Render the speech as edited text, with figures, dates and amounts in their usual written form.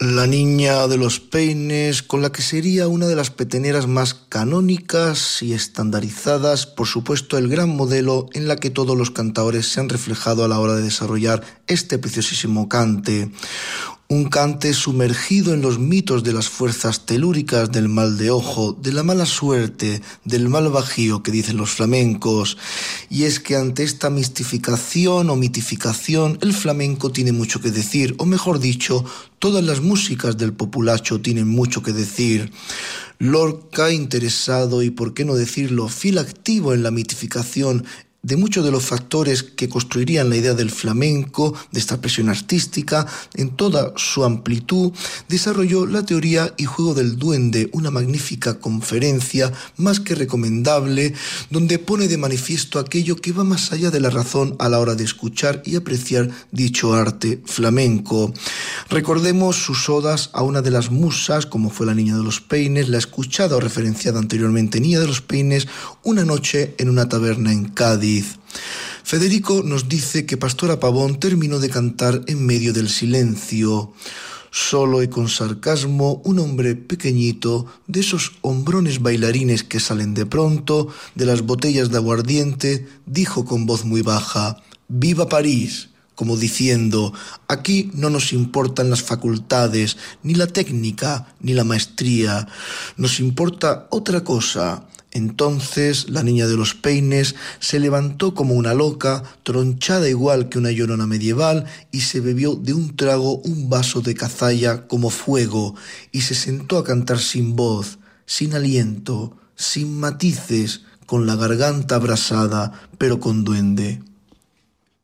La niña de los peines, con la que sería una de las peteneras más canónicas y estandarizadas, por supuesto el gran modelo en la que todos los cantaores se han reflejado a la hora de desarrollar este preciosísimo cante. Un cante sumergido en los mitos de las fuerzas telúricas, del mal de ojo, de la mala suerte, del mal bajío que dicen los flamencos. Y es que ante esta mistificación o mitificación, el flamenco tiene mucho que decir, o mejor dicho, todas las músicas del populacho tienen mucho que decir. Lorca, interesado y, por qué no decirlo, fiel activo en la mitificación de muchos de los factores que construirían la idea del flamenco, de esta expresión artística, en toda su amplitud, desarrolló la teoría y juego del duende, una magnífica conferencia más que recomendable, donde pone de manifiesto aquello que va más allá de la razón a la hora de escuchar y apreciar dicho arte flamenco. Recordemos sus odas a una de las musas, como fue la Niña de los Peines, la escuchada o referenciada anteriormente Niña de los Peines, una noche en una taberna en Cádiz. Federico nos dice que Pastora Pavón terminó de cantar en medio del silencio. Solo y con sarcasmo, un hombre pequeñito, de esos hombrones bailarines que salen de pronto de las botellas de aguardiente, dijo con voz muy baja: «¡Viva París!», como diciendo: aquí no nos importan las facultades, ni la técnica, ni la maestría, nos importa otra cosa. Entonces la Niña de los Peines se levantó como una loca, tronchada igual que una llorona medieval, y se bebió de un trago un vaso de cazalla como fuego, y se sentó a cantar sin voz, sin aliento, sin matices, con la garganta abrasada, pero con duende.